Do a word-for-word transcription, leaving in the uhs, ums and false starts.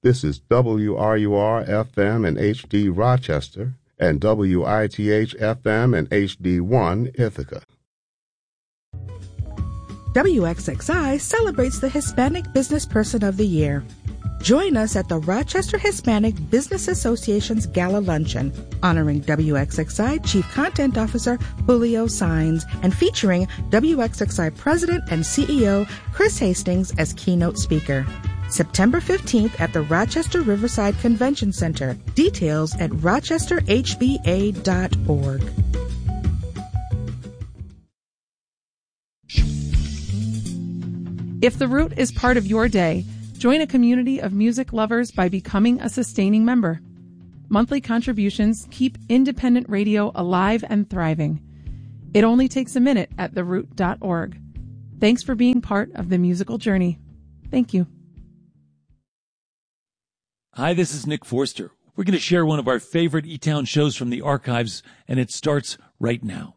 This is W R U R F M and H D Rochester and W I T H F M and H D one Ithaca. W X X I celebrates the Hispanic Business Person of the Year. Join us at the Rochester Hispanic Business Association's Gala Luncheon, honoring W X X I Chief Content Officer Julio Saenz and featuring W X X I President and C E O Chris Hastings as keynote speaker. September fifteenth at the Rochester Riverside Convention Center. Details at rochester h b a dot org. If The Root is part of your day, join a community of music lovers by becoming a sustaining member. Monthly contributions keep independent radio alive and thriving. It only takes a minute at the root dot org. Thanks for being part of the musical journey. Thank you. Hi, this is Nick Forster. We're going to share one of our favorite E-Town shows from the archives, and it starts right now.